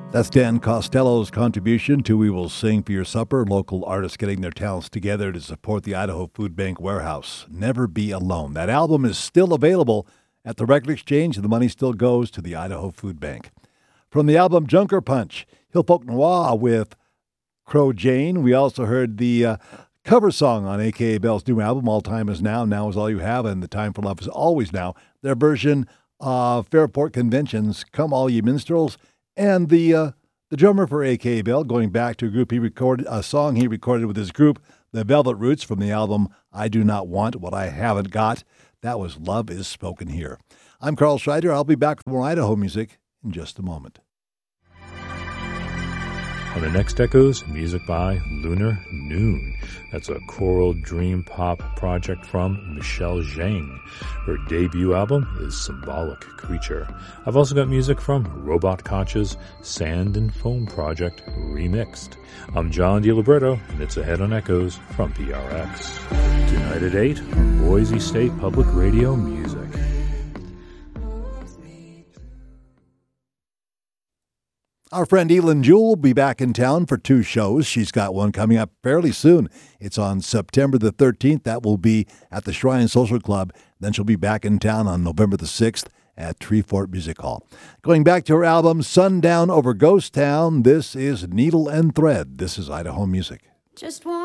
That's Dan Costello's contribution to We Will Sing for Your Supper, local artists getting their talents together to support the Idaho Food Bank warehouse. Never Be Alone. That album is still available at the Record Exchange, and the money still goes to the Idaho Food Bank. From the album Junker Punch, Hill Folk Noir with Crow Jane. We also heard the cover song on A.K.A. Bell's new album, All Time Is Now, Now Is All You Have, and The Time for Love Is Always Now. Their version of Fairport Convention's Come All Ye Minstrels, and the drummer for A.K.A. Bell, going back to a song he recorded with his group, The Velvet Roots, from the album I Do Not Want What I Haven't Got. That was Love Is Spoken Here. I'm Carl Schreider. I'll be back with more Idaho music in just a moment. On the next Echoes, music by Lunar Noon. That's a choral dream pop project from Michelle Zhang. Her debut album is Symbolic Creature. I've also got music from Robot Koch's Sand and Foam Project Remixed. I'm John DiLiberto, and it's Ahead on Echoes from PRX. Tonight at 8 on Boise State Public Radio Music. Our friend Elin Jewell will be back in town for 2 shows. She's got one coming up fairly soon. It's on September the 13th. That will be at the Shrine Social Club. Then she'll be back in town on November the 6th at Treefort Music Hall. Going back to her album, Sundown Over Ghost Town, this is Needle and Thread. This is Idaho Music. Just one